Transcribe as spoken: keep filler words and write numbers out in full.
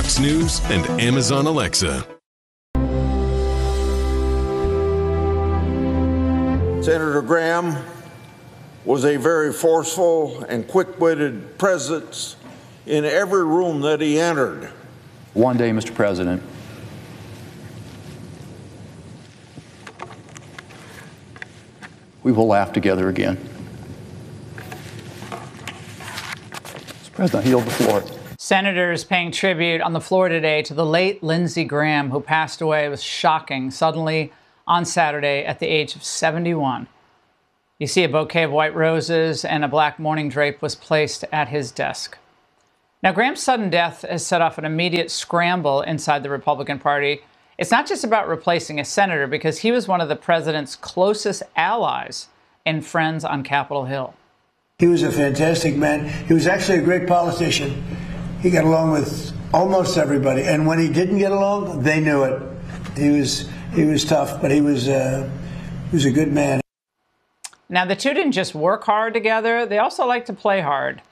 Fox News and Amazon Alexa. Senator Graham was a very forceful and quick-witted presence in every room that he entered. One day, Mister President, we will laugh together again. Mister President, I yield the floor. Senators paying tribute on the floor today to the late Lindsey Graham, who passed away with shocking suddenly on Saturday at the age of seventy-one. You see a bouquet of white roses and a black mourning drape was placed at his desk. Now, Graham's sudden death has set off an immediate scramble inside the Republican Party. It's not just about replacing a senator, because he was one of the president's closest allies and friends on Capitol Hill. He was a fantastic man. He was actually a great politician. He got along with almost everybody, and when he didn't get along, they knew it. He was he was tough, but he was uh, he was a good man. Now, the two didn't just work hard together, they also liked to play hard.